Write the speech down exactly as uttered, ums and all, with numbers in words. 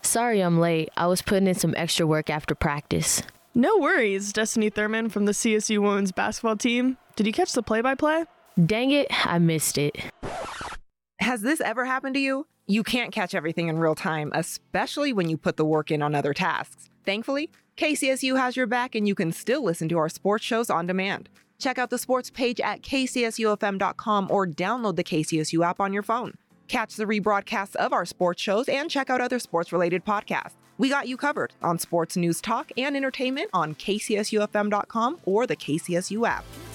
Sorry I'm late. I was putting in some extra work after practice. No worries, Destiny Thurman from the C S U women's basketball team. Did you catch the play-by-play? Dang it, I missed it. Has this ever happened to you? You can't catch everything in real time, especially when you put the work in on other tasks. Thankfully, K C S U has your back and you can still listen to our sports shows on demand. Check out the sports page at K C S U F M dot com or download the K C S U app on your phone. Catch the rebroadcasts of our sports shows and check out other sports-related podcasts. We got you covered on sports news talk and entertainment on K C S U F M dot com or the K C S U app.